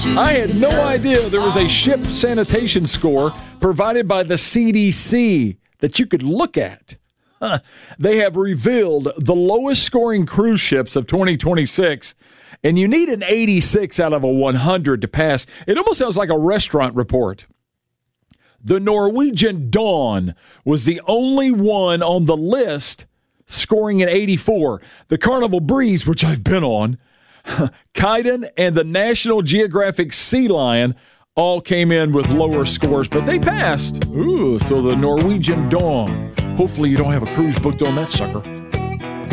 I had no idea there was a ship sanitation score provided by the CDC that you could look at. They have revealed the lowest scoring cruise ships of 2026, and you need an 86 out of a 100 to pass. It almost sounds like a restaurant report. The Norwegian Dawn was the only one on the list scoring an 84. The Carnival Breeze, which I've been on, Kaiden, and the National Geographic Sea Lion all came in with lower scores, but they passed. Ooh, so the Norwegian Dawn. Hopefully you don't have a cruise booked on that sucker.